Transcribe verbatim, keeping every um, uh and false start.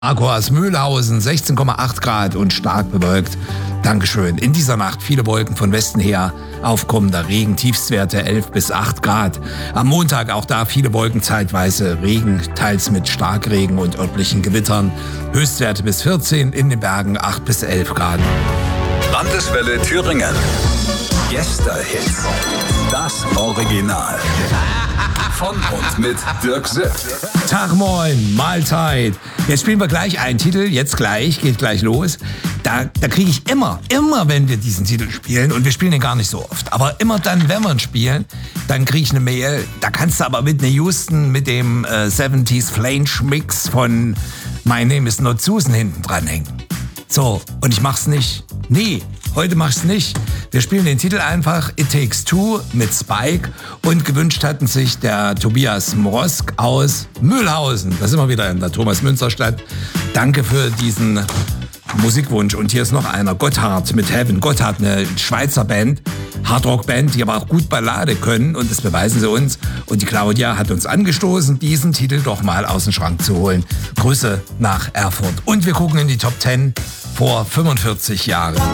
Marco aus Mühlhausen, sechzehn Komma acht Grad und stark bewölkt. Dankeschön. In dieser Nacht viele Wolken von Westen her, aufkommender Regen, Tiefstwerte elf bis acht Grad. Am Montag auch da viele Wolken, zeitweise Regen, teils mit Starkregen und örtlichen Gewittern. Höchstwerte bis vierzehn, in den Bergen acht bis elf Grad. Landeswelle Thüringen. Gäste-Hits. Das Original. Von und mit Dirk Sipp. Tag, moin, Mahlzeit. Jetzt spielen wir gleich einen Titel, jetzt gleich, geht gleich los. Da, da kriege ich immer, immer, wenn wir diesen Titel spielen, und wir spielen den gar nicht so oft, aber immer dann, wenn wir ihn spielen, dann kriege ich eine Mail, da kannst du aber Whitney Houston mit dem äh, siebziger Flange Mix von My Name is Not Susan hinten dranhängen. So, und ich mach's nicht. Nee, heute mach's nicht. Wir spielen den Titel einfach It Takes Two mit Spike, und gewünscht hatten sich der Tobias Mrosk aus Mühlhausen. Da sind wir wieder in der Thomas-Münzer-Stadt. Danke für diesen Musikwunsch. Und hier ist noch einer, Gotthard mit Heaven. Gotthard, eine Schweizer Band, Hardrock-Band, die aber auch gut Ballade können, und das beweisen sie uns. Und die Claudia hat uns angestoßen, diesen Titel doch mal aus dem Schrank zu holen. Grüße nach Erfurt. Und wir gucken in die Top zehn vor fünfundvierzig Jahren.